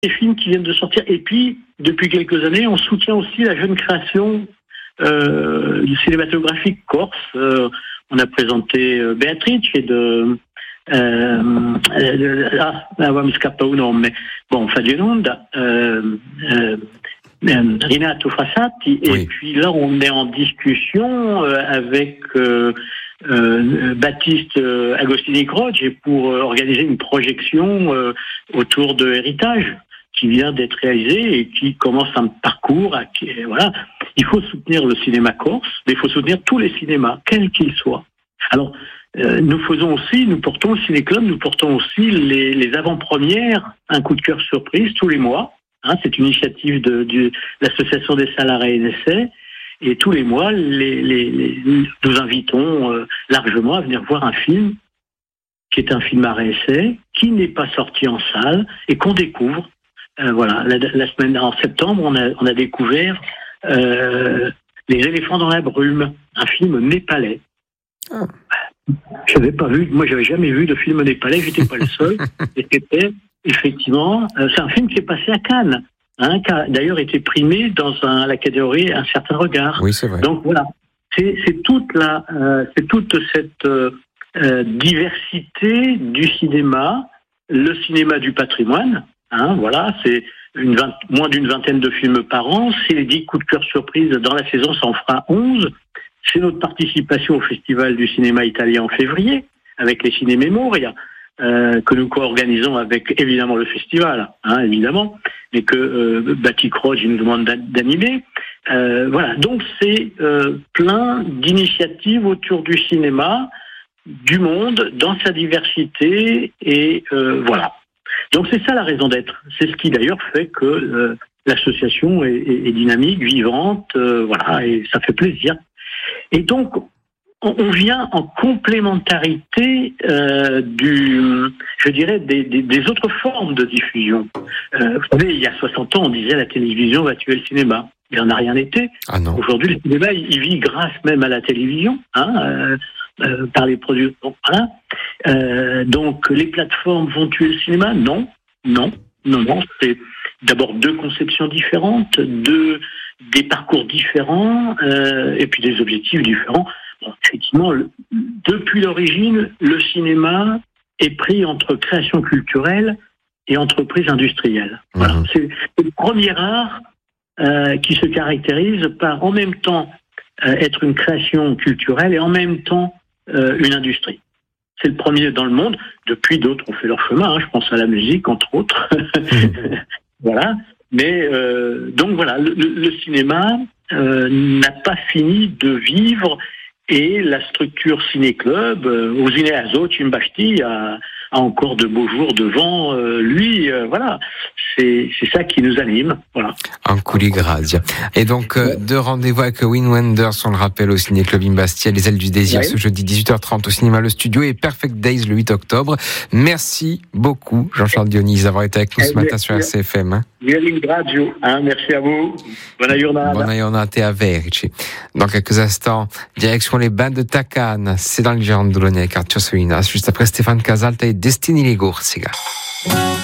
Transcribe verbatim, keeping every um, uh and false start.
les films qui viennent de sortir. Et puis, depuis quelques années, on soutient aussi la jeune création euh, cinématographique corse. Euh, on a présenté euh, Béatrice et de... Euh, euh, ah, ah, mi scappa un nome. Bon, Fabio Nonda, euh, euh, Renato Frassati, et oui. puis là, on est en discussion euh, avec euh, euh, Baptiste euh, Agostini Croce pour euh, organiser une projection euh, autour de Héritage qui vient d'être réalisé et qui commence un parcours. À, qui, voilà, il faut soutenir le cinéma corse, mais il faut soutenir tous les cinémas, quels qu'ils soient. Alors, euh, nous faisons aussi, nous portons au Ciné-Club, nous portons aussi les, les avant-premières, un coup de cœur surprise tous les mois. Hein, c'est une initiative de, de l'association des salariés et essais. Et tous les mois, les, les, les, nous invitons euh, largement à venir voir un film qui est un film à essai, qui n'est pas sorti en salle et qu'on découvre. Euh, voilà, la, la semaine en septembre, on a, on a découvert euh, Les éléphants dans la brume, un film népalais. Oh. J'avais pas vu, moi j'avais jamais vu de film népalais, j'étais pas le seul. Et c'était effectivement, euh, c'est un film qui est passé à Cannes, hein, qui a d'ailleurs été primé dans un, la catégorie Un certain regard. Oui, c'est vrai. Donc voilà, c'est, c'est toute la, euh, c'est toute cette euh, euh, diversité du cinéma, le cinéma du patrimoine. Hein, voilà, c'est une vingt, moins d'une vingtaine de films par an. C'est les dix coups de cœur surprises dans la saison, ça en fera onze. C'est notre participation au Festival du cinéma italien en février, avec les Ciné Memoria, euh, que nous co-organisons avec évidemment le festival, hein, évidemment, mais que euh, Bati Croce nous demande d'animer. Euh, voilà, donc c'est euh, plein d'initiatives autour du cinéma, du monde, dans sa diversité, et euh, voilà. Donc c'est ça la raison d'être. C'est ce qui d'ailleurs fait que euh, l'association est, est, est dynamique, vivante, euh, voilà, et ça fait plaisir. Et donc, on vient en complémentarité euh, du, je dirais, des, des, des autres formes de diffusion. Euh, vous savez, il y a soixante ans, on disait la télévision va tuer le cinéma. Il n'en a rien été. Ah non. Aujourd'hui, le cinéma, il vit grâce même à la télévision, hein, euh, euh, par les produits. Donc, voilà. Euh, donc, les plateformes vont tuer le cinéma ? Non, non, non, non. C'est d'abord deux conceptions différentes, deux des parcours différents, euh, et puis des objectifs différents. Bon, effectivement, le, depuis l'origine, le cinéma est pris entre création culturelle et entreprise industrielle. Mmh. Voilà. C'est le premier art euh, qui se caractérise par en même temps euh, être une création culturelle et en même temps euh, une industrie. C'est le premier dans le monde. Depuis, d'autres ont fait leur chemin. Hein. Je pense à la musique, entre autres. Mmh. Voilà. Mais euh, donc voilà, le, le cinéma euh, n'a pas fini de vivre et la structure Ciné-Club, euh, Usine Azo, Cimbasti, a, a encore de beaux jours devant euh, lui. Euh, voilà, c'est, c'est ça qui nous anime. Voilà. En Grazia. Et donc, euh, deux rendez-vous avec Wim Wenders, on le rappelle, au Ciné-Club Imbastia, Les Ailes du Désir, ouais. Ce jeudi dix-huit heures trente au cinéma Le Studio, et Perfect Days le huit octobre. Merci beaucoup, Jean-Charles Dionys, d'avoir été avec nous ce matin sur R C F M. Hein. Hein, merci à vous. Buona giornata. Buona giornata a Verici. Dans quelques instants, direction les bains de Tacan. C'est dans le Girondolone avec Arthur Solinas. Juste après Stéphane Casalta et Destiny Legorsiga.